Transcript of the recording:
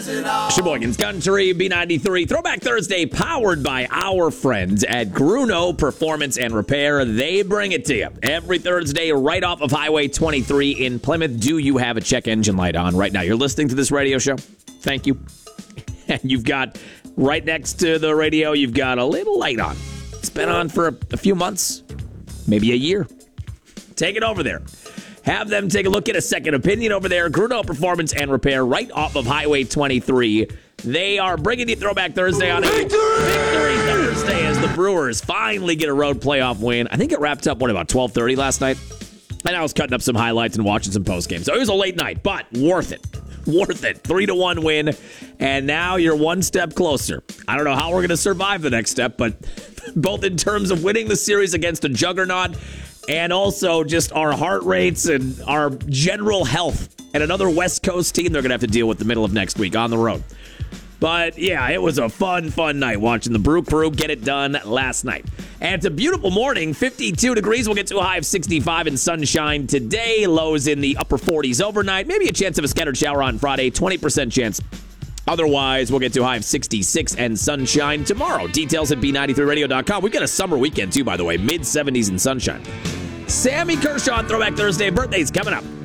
Sheboygan's Country, B93, Throwback Thursday, powered by our friends at Gruno Performance and Repair. They bring it to you every Thursday right off of Highway 23 in Plymouth. Do you have a check engine light on right now? You're listening to this radio show? Thank you. And you've got, right next to the radio, you've got a little light on. It's been on for a few months, maybe a year. Take it over there. Have them take a look at a second opinion over there. Gruno Performance and Repair right off of Highway 23. They are bringing you Throwback Thursday on Victory Thursday as the Brewers finally get a road playoff win. I think it wrapped up, about 12:30 last night? And I was cutting up some highlights and watching some postgames. So it was a late night, but worth it. Worth it. 3-1 win. And now you're one step closer. I don't know how we're going to survive the next step, but both in terms of winning the series against a juggernaut and also just our heart rates and our general health. And another West Coast team they're going to have to deal with the middle of next week on the road. But, yeah, it was a fun night watching the Brew Crew get it done last night. And it's a beautiful morning, 52 degrees. We'll get to a high of 65 and sunshine today. Lows in the upper 40s overnight. Maybe a chance of a scattered shower on Friday, 20% chance. Otherwise, we'll get to a high of 66 and sunshine tomorrow. Details at B93radio.com. We've got a summer weekend, too, by the way. Mid-70s and sunshine. Sammy Kershaw on Throwback Thursday. Birthdays coming up.